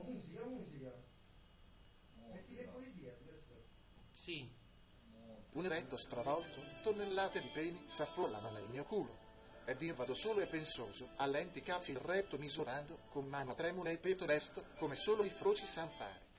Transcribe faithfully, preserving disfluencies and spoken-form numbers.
musica, musica. Metti che poesia, questo. Sì. Un eretto stravolto, tonnellate di peni s'affollano nel mio culo. Ed io vado solo e pensoso, a lenti cazzi il retto misurando, con mano tremula e petto desto, come solo i froci san fare.